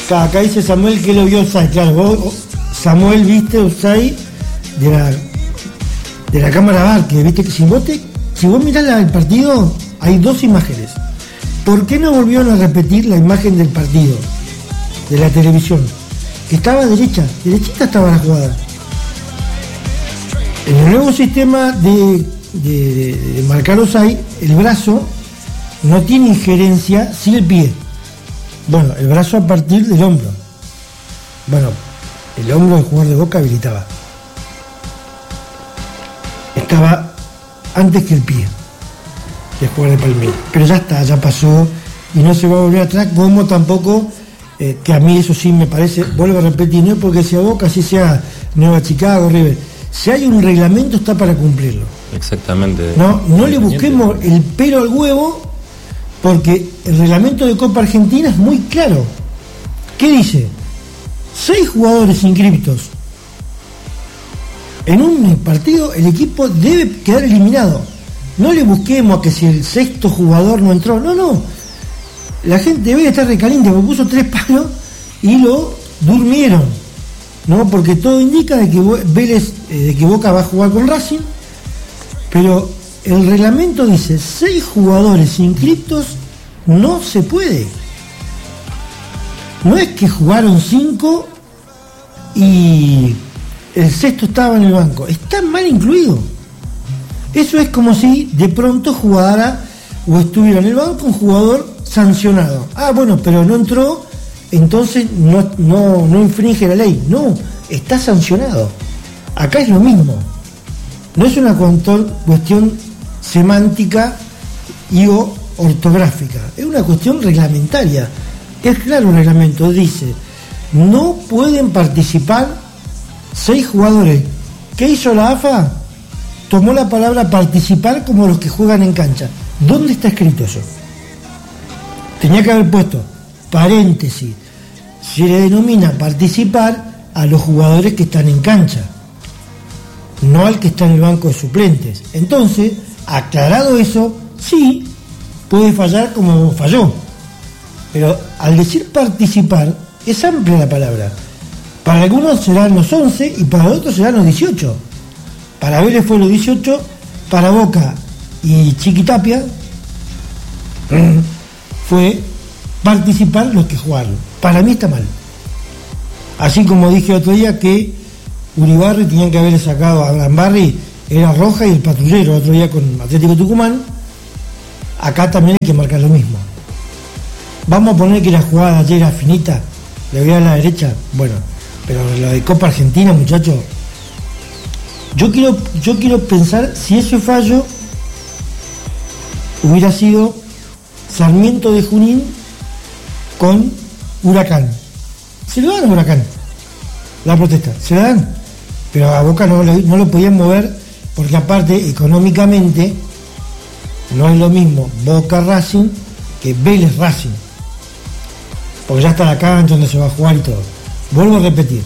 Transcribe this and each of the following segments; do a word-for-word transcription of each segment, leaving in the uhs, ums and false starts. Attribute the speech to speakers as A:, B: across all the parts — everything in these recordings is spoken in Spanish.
A: Acá, acá dice Samuel que lo vio offside. Claro, vos, Samuel, viste offside de la, de la cámara V A R, que viste que si vos, te, si vos mirás la, el partido, hay dos imágenes. ¿Por qué no volvieron a repetir la imagen del partido, de la televisión? Que estaba derecha, derechita estaba la jugada. En el nuevo sistema de, de, de, de marcar offside, el brazo no tiene injerencia sin el pie. Bueno, el brazo a partir del hombro. Bueno, el hombro del jugador de Boca habilitaba. Estaba antes que el pie del jugador de Palmeiras. Pero ya está, ya pasó y no se va a volver atrás, como tampoco, eh, que a mí eso sí me parece, vuelvo a repetir, no es porque sea Boca, así sea Nueva Chicago, River. Si hay un reglamento está para cumplirlo.
B: Exactamente.
A: No, no le busquemos el pelo al huevo, porque el reglamento de Copa Argentina es muy claro. ¿Qué dice? Seis jugadores inscriptos en un partido, el equipo debe quedar eliminado. No le busquemos a que si el sexto jugador no entró. No, no. La gente debe estar recaliente, porque puso tres palos y lo durmieron. ¿No? Porque todo indica de que Vélez, de que Boca va a jugar con Racing, pero el reglamento dice seis jugadores inscriptos, no se puede. No es que jugaron cinco y el sexto estaba en el banco, está mal incluido. Eso es como si de pronto jugara o estuviera en el banco un jugador sancionado. Ah, bueno, pero no entró, entonces no, no, no infringe la ley. No, está sancionado. Acá es lo mismo. No es una cuestión semántica y o ortográfica, es una cuestión reglamentaria. Es claro el reglamento, dice, no pueden participar seis jugadores. ¿Qué hizo la A F A? Tomó la palabra participar como los que juegan en cancha. ¿Dónde está escrito eso? Tenía que haber puesto paréntesis. Se le denomina participar a los jugadores que están en cancha, no al que está en el banco de suplentes. Entonces, aclarado eso, sí, puede fallar como falló. Pero al decir participar, es amplia la palabra. Para algunos serán los once y para otros serán los dieciocho. Para Vélez fue los dieciocho, para Boca y Chiquitapia fue participar los que jugaron. Para mí está mal. Así como dije otro día que Uribarri tenían que haberle sacado a Gambarri, era Roja y el patrullero, otro día con Atlético Tucumán. Acá también hay que marcar lo mismo. Vamos a poner que la jugada de ayer era finita, le voy a la derecha, bueno, pero la de Copa Argentina, muchachos, yo quiero, yo quiero pensar si ese fallo hubiera sido Sarmiento de Junín con Huracán. Se lo dan a Huracán la protesta, se la dan, pero a Boca no, no lo podían mover, porque aparte económicamente no es lo mismo Boca Racing que Vélez Racing, porque ya está la cancha donde se va a jugar y todo. Vuelvo a repetir,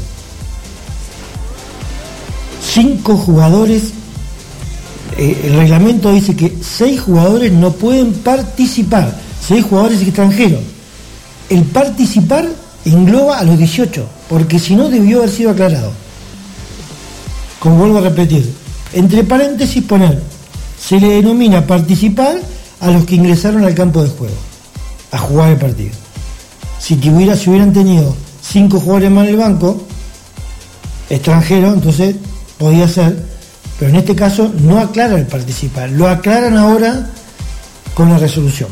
A: cinco jugadores, eh, el reglamento dice que seis jugadores no pueden participar, seis jugadores extranjeros. El participar engloba a los dieciocho, porque si no debió haber sido aclarado. Como vuelvo a repetir, entre paréntesis poner, se le denomina participar a los que ingresaron al campo de juego a jugar el partido. Si, tuviera, si hubieran tenido cinco jugadores más en el banco extranjeros, entonces podía ser, pero en este caso no aclara el participar, lo aclaran ahora con la resolución.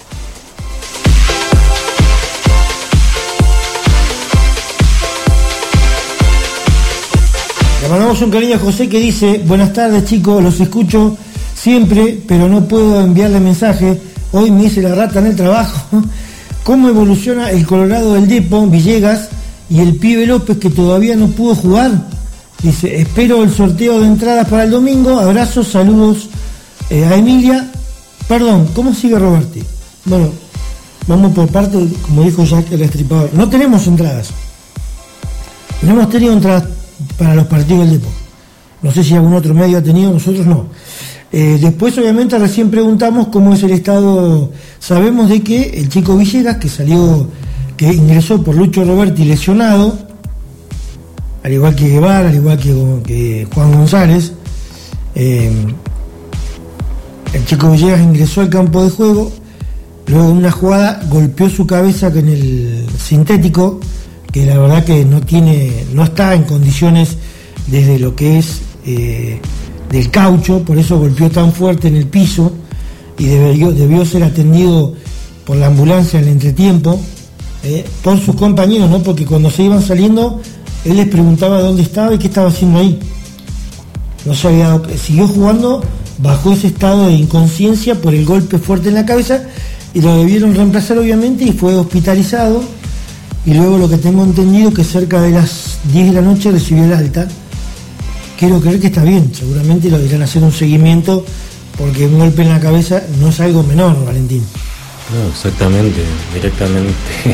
A: Le mandamos un cariño a José que dice: buenas tardes chicos, los escucho siempre, pero no puedo enviarle mensaje. Hoy me hice la rata en el trabajo. ¿Cómo evoluciona el Colorado del Depo, Villegas, y el pibe López, que todavía no pudo jugar? Dice, espero el sorteo de entradas para el domingo. Abrazos, saludos eh, a Emilia. Perdón, ¿cómo sigue Roberti? Bueno, vamos por parte, como dijo Jack el Estripador. No tenemos entradas. No hemos tenido entradas para los partidos del Depo. No sé si algún otro medio ha tenido, nosotros no. Eh, después, obviamente, recién preguntamos cómo es el estado. Sabemos de que el chico Villegas, que salió que ingresó por Lucho Roberti lesionado, al igual que Guevara, al igual que, que Juan González. Eh, el Chico Villegas ingresó al campo de juego, luego en una jugada golpeó su cabeza con el sintético, que la verdad que no tiene, no está en condiciones desde lo que es eh, del caucho, por eso golpeó tan fuerte en el piso y debió, debió ser atendido por la ambulancia en el entretiempo, eh, por sus compañeros, ¿no? Porque cuando se iban saliendo, él les preguntaba dónde estaba y qué estaba haciendo ahí. No se había dado, siguió jugando bajo ese estado de inconsciencia por el golpe fuerte en la cabeza y lo debieron reemplazar obviamente y fue hospitalizado, y luego lo que tengo entendido que cerca de las diez de la noche recibió el alta. Quiero creer que está bien, seguramente lo dirán hacer un seguimiento porque un golpe en la cabeza no es algo menor, Valentín.
B: No, exactamente, directamente.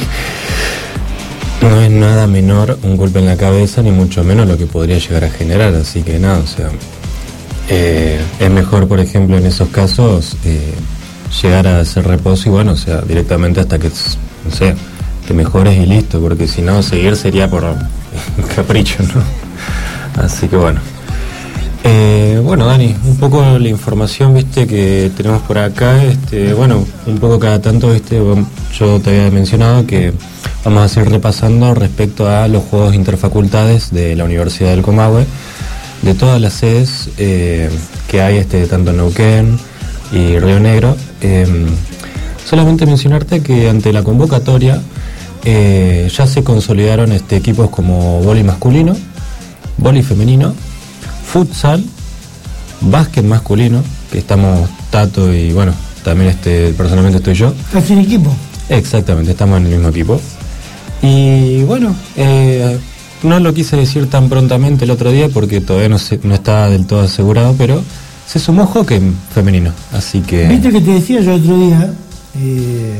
B: No es nada menor un golpe en la cabeza, ni mucho menos lo que podría llegar a generar, así que nada, o sea, eh, es mejor, por ejemplo, en esos casos, eh, llegar a hacer reposo y bueno, o sea, directamente hasta que, no sé, te mejores y listo, porque si no, seguir sería por capricho, ¿no? Así que bueno. Eh, bueno, Dani, un poco la información, viste, que tenemos por acá, este, bueno, un poco cada tanto, viste, yo te había mencionado que vamos a seguir repasando respecto a los juegos interfacultades de la Universidad del Comahue, de todas las sedes eh, que hay, este, tanto en Neuquén y Río Negro. Eh, solamente mencionarte que ante la convocatoria eh, ya se consolidaron este, equipos como vóley masculino, vóley femenino, futsal, básquet masculino, que estamos Tato y bueno, también este, personalmente estoy yo.
A: ¿Estás en equipo?
B: Exactamente, estamos en el mismo equipo. Y bueno, eh, no lo quise decir tan prontamente el otro día porque todavía no, se, no está del todo asegurado, pero se sumó hockey femenino, así que...
A: Viste que te decía yo el otro día, eh,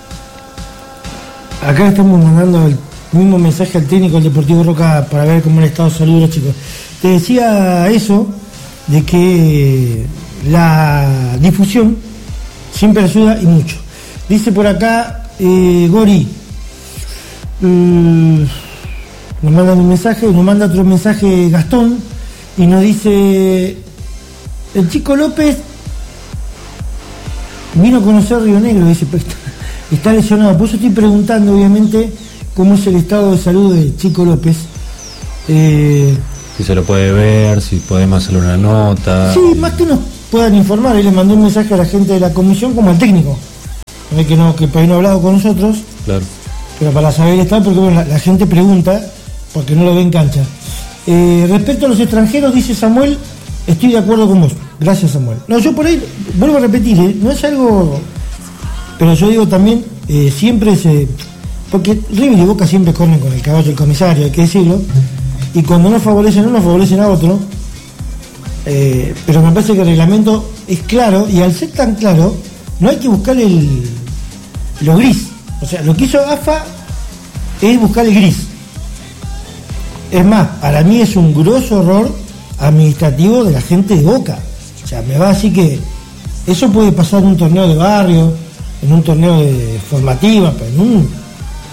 A: acá estamos mandando el mismo mensaje al técnico del Deportivo Roca para ver cómo el estado de salud de los chicos. Te decía eso, de que la difusión siempre ayuda y mucho. Dice por acá, eh, Gori, mmm, nos mandan un mensaje, nos manda otro mensaje Gastón, y nos dice, el Chico López vino a conocer Río Negro, dice, pero está, está lesionado. Por eso estoy preguntando, obviamente, cómo es el estado de salud de Chico López. Eh,
B: si se lo puede ver, si podemos hacerle una nota.
A: Sí, más que nos puedan informar. Él le mandó un mensaje a la gente de la comisión como al técnico. No es que no, que por ahí no ha hablado con nosotros. Claro. Pero para saber el estado, porque bueno, la, la gente pregunta, porque no lo ve en cancha. Eh, respecto a los extranjeros, dice Samuel, estoy de acuerdo con vos. Gracias, Samuel. No, yo por ahí, vuelvo a repetir, ¿eh? No es algo... Pero yo digo también, eh, siempre se... Porque River y Boca siempre corren con el caballo del comisario, hay que decirlo. Y cuando no favorecen a uno, favorecen a otro. Eh, pero me parece que el reglamento es claro, y al ser tan claro, no hay que buscar el lo gris. O sea, lo que hizo A F A es buscar el gris. Es más, para mí es un grosso error administrativo de la gente de Boca. O sea, me va a decir que eso puede pasar en un torneo de barrio, en un torneo de formativa, pero en un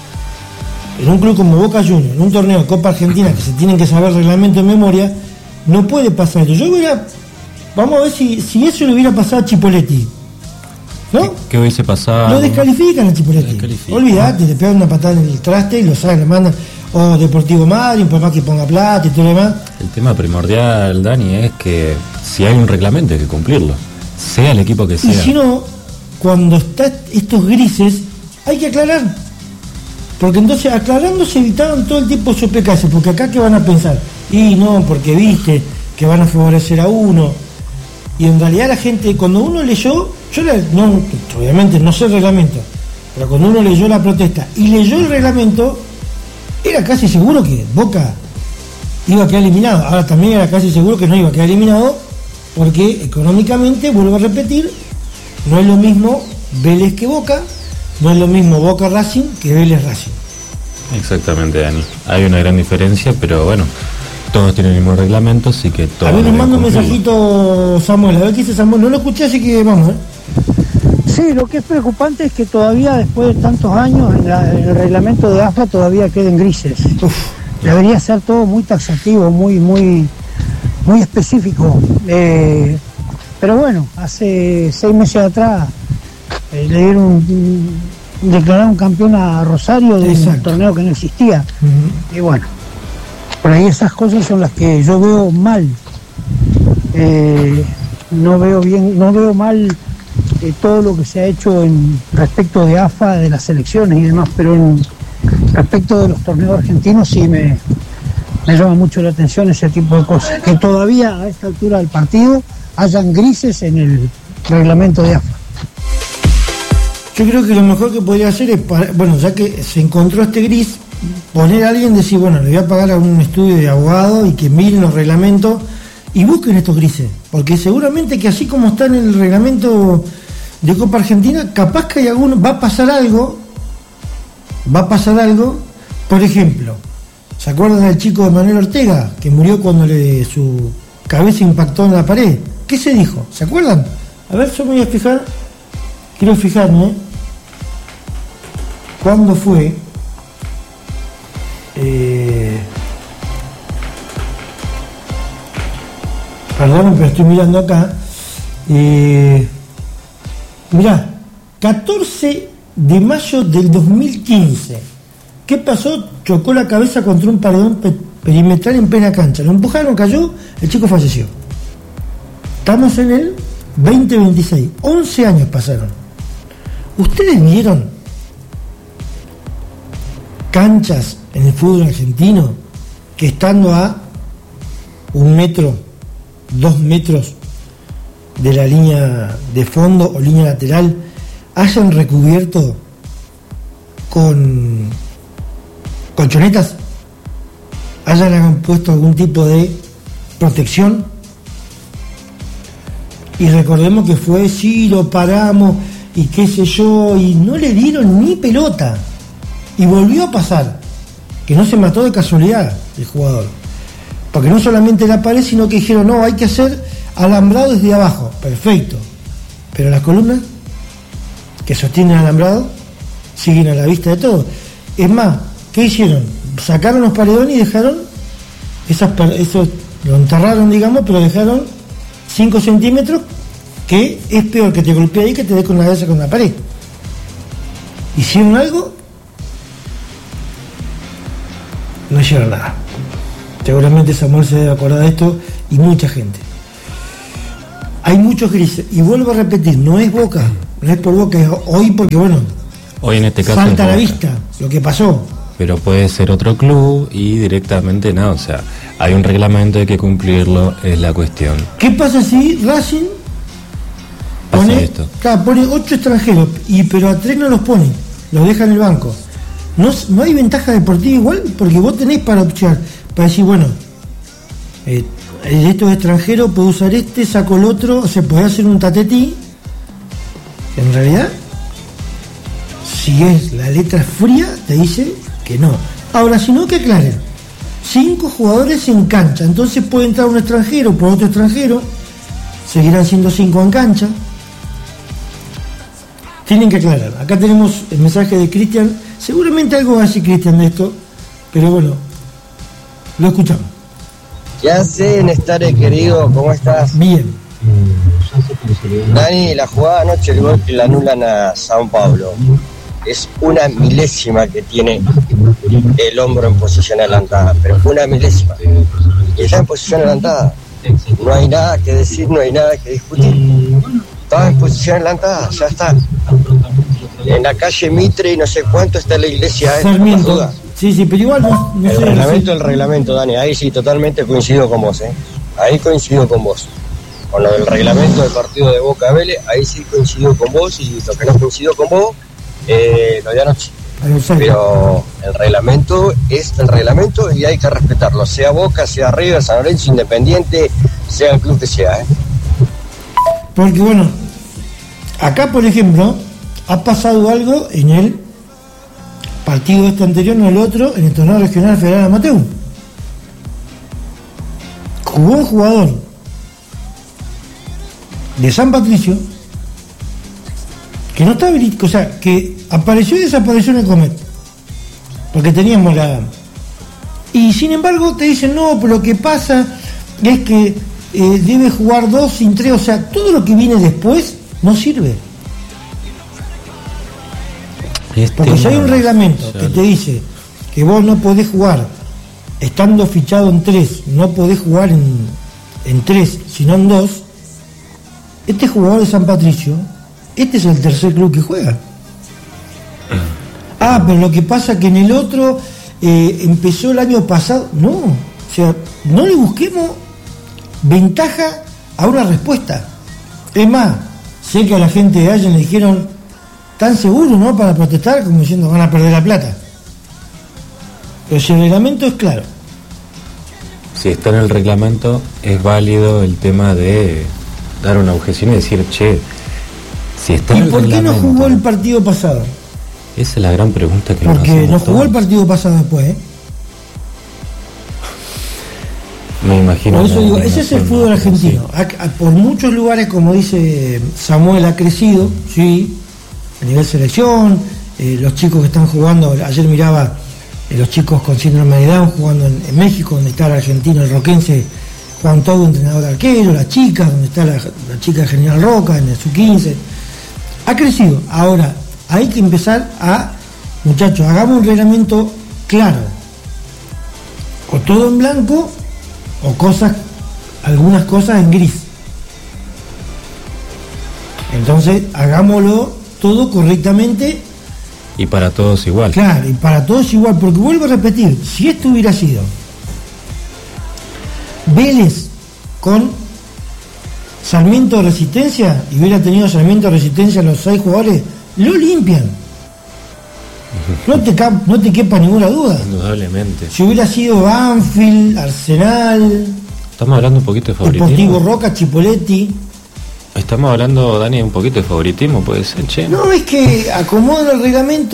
A: en un club como Boca Juniors, en un torneo de Copa Argentina que se tienen que saber reglamento de memoria, no puede pasar esto. Yo hubiera, vamos a ver si, si eso le hubiera pasado a Chipoletti, ¿no?
B: ¿Qué, qué hubiese pasado?
A: Lo descalifican a Chipoletti. Olvídate, le pegan una patada en el traste y lo saben, le mandan, o Deportivo Madrid, por más que ponga plata y todo lo demás.
B: El tema primordial, Dani, es que si hay un reglamento hay que cumplirlo, sea el equipo que sea.
A: Y si no, cuando están estos grises, hay que aclarar. Porque entonces, aclarando, se evitaron todo el tiempo sopecases, porque acá, ¿qué van a pensar? Y no, porque viste que van a favorecer a uno. Y en realidad la gente, cuando uno leyó, yo la, no, obviamente no sé el reglamento, pero cuando uno leyó la protesta y leyó el reglamento, era casi seguro que Boca iba a quedar eliminado. Ahora también era casi seguro que no iba a quedar eliminado, porque económicamente, vuelvo a repetir, no es lo mismo Vélez que Boca, no es lo mismo Boca Racing que Vélez Racing.
B: Exactamente, Dani. Hay una gran diferencia, pero bueno, todos tienen el mismo reglamento, así que todos...
A: A ver, nos manda un mensajito Samuel, a ver qué dice Samuel. No lo escuché, así que vamos, ¿eh?
C: Sí, lo que es preocupante es que todavía después de tantos años en, la, en el reglamento de A F A todavía queden grises. Uf. Debería ser todo muy taxativo, muy muy muy específico. Eh, pero bueno, hace seis meses atrás eh, le dieron un, un, declararon campeón a Rosario de Exacto. un torneo que no existía. Uh-huh. Y bueno, por ahí esas cosas son las que yo veo mal. Eh, no veo bien, no veo mal eh, todo lo que se ha hecho en respecto de A F A, de las selecciones y demás, pero en respecto de los torneos argentinos sí me, me llama mucho la atención ese tipo de cosas, que todavía a esta altura del partido hayan grises en el reglamento de A F A.
A: Yo creo que lo mejor que podría hacer es, para, bueno, ya que se encontró este gris, poner a alguien, decir, bueno, le voy a pagar a un estudio de abogado y que miren los reglamentos y busquen estos grises, porque seguramente que así como está en el reglamento de Copa Argentina, capaz que hay alguno, va a pasar algo, va a pasar algo, por ejemplo, ¿se acuerdan del chico de Manuel Ortega, que murió cuando le, su cabeza impactó en la pared? ¿Qué se dijo? ¿Se acuerdan? A ver, yo me voy a fijar, quiero fijarme, ¿eh? ¿Cuándo fue? Eh... Perdón, pero estoy mirando acá. Eh, mirá, catorce de mayo del dos mil quince. ¿Qué pasó? Chocó la cabeza contra un paredón pe- perimetral en plena cancha. Lo empujaron, cayó, el chico falleció. Estamos en el veinte veintiséis. once años pasaron. ¿Ustedes vieron canchas en el fútbol argentino que estando a un metro, dos metros de la línea de fondo o línea lateral hayan recubierto con colchonetas, hayan puesto algún tipo de protección? Y recordemos que fue, sí, lo paramos y qué sé yo, y no le dieron ni pelota, y volvió a pasar, que no se mató de casualidad el jugador, porque no solamente la pared, sino que dijeron, no, hay que hacer alambrado desde abajo. Perfecto. Pero las columnas que sostienen el alambrado siguen a la vista de todos. Es más, ¿qué hicieron? Sacaron los paredones y dejaron esas, esos, lo enterraron, digamos, pero dejaron cinco centímetros, que es peor que te golpee ahí que te dé con la cabeza con la pared. ¿Hicieron algo? No hicieron nada. Seguramente Samuel se debe acordar de esto y mucha gente. Hay muchos grises. Y vuelvo a repetir, no es Boca, no es por Boca, es hoy porque, bueno,
B: hoy en este caso
A: salta a la vista lo que pasó.
B: Pero puede ser otro club y directamente no, o sea, hay un reglamento, hay que cumplirlo, es la cuestión.
A: ¿Qué pasa si Racing pone, esto? Claro, pone ocho extranjeros, y pero a tres no los pone, los deja en el banco? No, no hay ventaja deportiva igual, porque vos tenés para opcionar, para decir, bueno, eh, estos extranjeros puedo usar este, saco el otro, se puede hacer un tatetí. En realidad, si es la letra fría, te dice que no. Ahora, si no, que aclaren, cinco jugadores en cancha, entonces puede entrar un extranjero por otro extranjero, seguirán siendo cinco en cancha. Tienen que aclarar. Acá tenemos el mensaje de Cristian, seguramente algo va a decir Cristian de esto, pero bueno, lo escuchamos.
D: ¿Qué hace, Nestare, querido? ¿Cómo estás?
A: Bien.
D: Dani, la jugada anoche, el gol que la anulan a San Pablo, es una milésima que tiene el hombro en posición adelantada, pero una milésima. Y está en posición adelantada. No hay nada que decir, no hay nada que discutir. Estaba en posición adelantada, ya está. En la calle Mitre y no sé cuánto está la iglesia.
A: Sarmiento. Sí, sí, pero igual no, no
D: el
A: sé,
D: reglamento,
A: no sé.
D: el reglamento, Dani, ahí sí totalmente coincido con vos, ¿eh? Ahí coincido con vos. Con lo del reglamento del partido de Boca Vélez, ahí sí coincido con vos, y lo que no coincido con vos, eh, lo de anoche. Pero el reglamento es el reglamento y hay que respetarlo, sea Boca, sea River, San Lorenzo, Independiente, sea el club que sea, ¿eh?
A: Porque bueno, acá por ejemplo, ha pasado algo en el partido este anterior, no el otro, en el torneo regional federal amateur. Jugó un jugador de San Patricio que no está habilitado, o sea, que apareció y desapareció en el Comet, porque teníamos la... Y sin embargo te dicen, no, pero lo que pasa es que eh, debe jugar dos sin tres, o sea, todo lo que viene después no sirve. Este porque si hay un reglamento que te dice que vos no podés jugar estando fichado en tres, no podés jugar en, en tres, sino en dos, este jugador de San Patricio, este es el tercer club que juega. Ah, pero lo que pasa es que en el otro eh, empezó el año pasado. No, o sea, no le busquemos ventaja a una respuesta. Es más, sé que a la gente de Allen le dijeron, tan seguro, ¿no?, para protestar, como diciendo, van a perder la plata. Pero si el reglamento es claro.
B: Si está en el reglamento, es válido el tema de dar una objeción y decir, che, si está en el reglamento...
A: ¿Y por qué no jugó el partido pasado?
B: Esa es la gran pregunta que
A: Porque
B: nos
A: no jugó
B: todos.
A: el partido pasado después, ¿eh?
B: Me imagino.
A: Por eso digo,
B: una
A: ese es el fútbol
B: sí.
A: argentino. A, a, por muchos lugares, como dice Samuel, ha crecido, sí, a nivel selección, eh, los chicos que están jugando, ayer miraba eh, los chicos con síndrome de Down jugando en, en México, donde está el argentino, el roquense, Juan Todo, entrenador de arquero, las chicas, donde está la, la chica General Roca, en el sub quince. Ha crecido. Ahora, hay que empezar a, muchachos, hagamos un reglamento claro. O todo en blanco, o cosas, algunas cosas en gris. Entonces, hagámoslo todo correctamente.
B: Y para todos igual.
A: Claro, y para todos igual, porque vuelvo a repetir, si esto hubiera sido Vélez con Sarmiento de Resistencia, y hubiera tenido Sarmiento de Resistencia los seis jugadores, lo limpian. No te, no te quepa ninguna duda.
B: Indudablemente.
A: Si hubiera sido Banfield, Arsenal,
B: estamos hablando un poquito de favoritismo.
A: Deportivo Roca, Chipoletti.
B: Estamos hablando, Dani, un poquito de favoritismo, puede ser, che.
A: No, es que acomodan el reglamento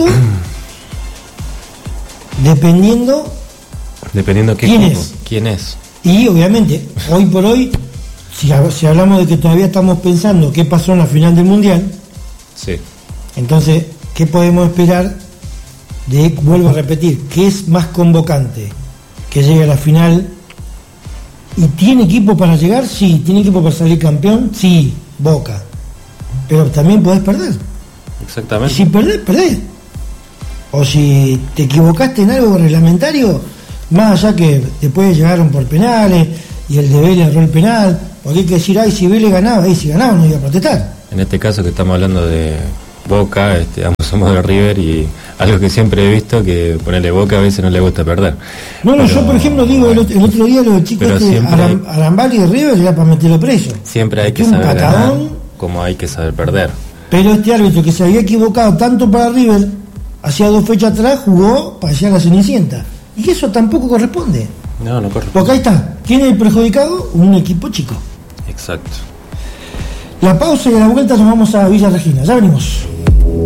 A: dependiendo
B: dependiendo qué
A: quién
B: equipo,
A: es.
B: quién es.
A: Y obviamente, hoy por hoy, si, si hablamos de que todavía estamos pensando qué pasó en la final del Mundial,
B: sí.
A: Entonces, ¿qué podemos esperar de, vuelvo a repetir, qué es más convocante? ¿Que llegue a la final y tiene equipo para llegar? Sí. ¿Tiene equipo para salir campeón? Sí, Boca. Pero también podés perder.
B: Exactamente.
A: Y si perdés, perdés. O si te equivocaste en algo reglamentario, más allá que después llegaron por penales y el de Vélez erró el penal, porque hay que decir, ay, si Vélez ganaba, ay, si ganaba no iba a protestar.
B: En este caso que estamos hablando de Boca, este, ambos somos de River, y algo que siempre he visto, que ponerle Boca a veces no le gusta perder.
A: No, no,
B: pero,
A: yo por ejemplo digo, el otro, el otro día los chicos este,
B: siempre,
A: Aram, Arambali de River era para meterlo preso.
B: Siempre hay que
A: un
B: saber
A: patadón,
B: ganar como hay que saber perder.
A: Pero este árbitro que se había equivocado tanto para River, hacía dos fechas atrás, jugó para allá la Cenicienta. Y eso tampoco corresponde.
B: No, no corresponde.
A: Porque ahí está, ¿quién es el perjudicado? Un equipo chico.
B: Exacto.
A: La pausa y a la vuelta nos vamos a Villa Regina, ya venimos.